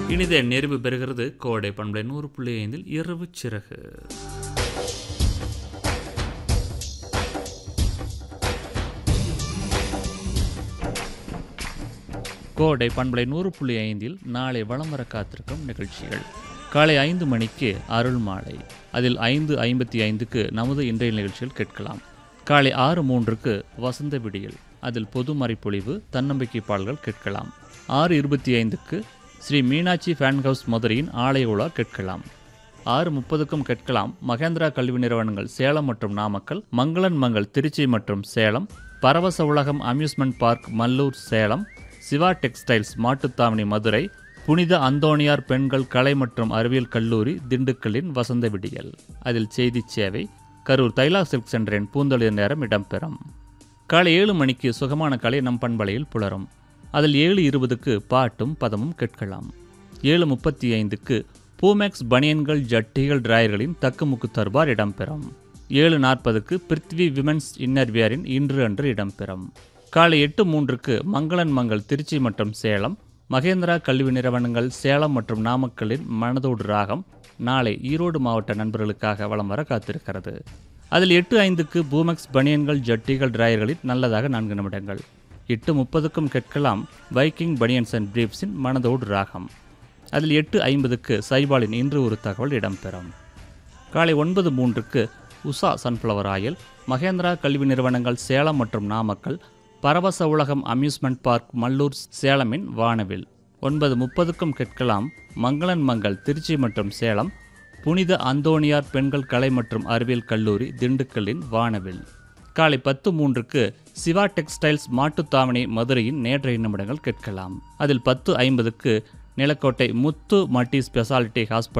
இனிதே நிறைவு பெறுகிறது கோடை பண்பலை 100.5 இரவு சிறகு. கோடை பண்பலை 100.5 நாளை வலம் வர காத்திருக்கும் நிகழ்ச்சிகள். காலை 5 மணிக்கு அருள் மாலை, அதில் 5:55க்கு நமது இன்றைய நிகழ்ச்சிகள் கேட்கலாம். காலை 6:03க்கு வசந்த விடியல், அதில் பொது மறைப்பொழிவு தன்னம்பிக்கை பாடல்கள் கேட்கலாம். 6:25க்கு ஸ்ரீ மீனாட்சி ஃபேன் ஹவுஸ் மதுரையின் ஆலய உலா கேட்கலாம். 6:30க்கும் கேட்கலாம் மகேந்திரா கல்வி நிறுவனங்கள் சேலம் மற்றும் நாமக்கல், மங்களன் மங்கள் திருச்சி மற்றும் சேலம், பரவச உலகம் amusement park Mallur Salem, Siva textiles Mattuthavani Madurai, புனித அந்தோணியார் பெண்கள் கலை மற்றும் அறிவியல் கல்லூரி திண்டுக்கல்லின் வசந்த விடியல், அதில் செய்தி சேவை கரூர் தைலா சில்க் சென்டரின் பூந்தொழில் நேரம் இடம்பெறும். காலை 7 மணிக்கு சுகமான கலை நம் பண்பலையில் புலரும், அதில் 7:20க்கு பாட்டும் பதமும் கேட்கலாம். 7:35க்கு பூமேக்ஸ் பனியன்கள் ஜட்டிகள் டிராயர்களின் தக்குமுக்கு தர்பார் இடம்பெறும். 7:40க்கு பிருத்வி விமென்ஸ் இன்னர்வியரின் இன்று அன்று இடம்பெறும். காலை 8:03க்கு மங்களன் மங்கள் திருச்சி மற்றும் சேலம், மகேந்திரா கல்வி நிறுவனங்கள் சேலம் மற்றும் நாமக்கல்லின் மனதோடு ராகம் நாளை ஈரோடு மாவட்ட நண்பர்களுக்காக வலம் வர காத்திருக்கிறது. அதில் 8:05க்கு பூமெக்ஸ் பனியன்கள் ஜட்டிகள் டிராயர்களின் நல்லதாக 4 நிமிடங்கள். 8:30க்கும் கேட்கலாம் வைக்கிங் பனியன்ஸ் அண்ட் பிரீப்ஸின் மனதோடு ராகம், அதில் 8:50க்கு சைபாலின் இன்று ஒரு தகவல் இடம்பெறும். காலை 9:03க்கு உஷா சன்ஃப்ளவர் ஆயில், மகேந்திரா கல்வி நிறுவனங்கள் சேலம் மற்றும் நாமக்கல், பரவச உலகம் அம்யூஸ்மெண்ட் பார்க் மல்லூர் சேலமின் வானவில். 9:30க்கும் கேட்கலாம் மங்களன் மங்கள் திருச்சி மற்றும் சேலம், புனித அந்தோணியார் பெண்கள் கலை மற்றும் அறிவியல் கல்லூரி திண்டுக்கல்லின் வானவில். காலை 10:03க்கு சிவா டெக்ஸ்டைல்ஸ் மாட்டுத்தாவணி மதுரையின் நேற்றைய நிமிடங்கள் கேட்கலாம். அதில் 10:50க்கு நிலக்கோட்டை முத்து மல்டி ஸ்பெஷாலிட்டி ஹாஸ்பிட்டல்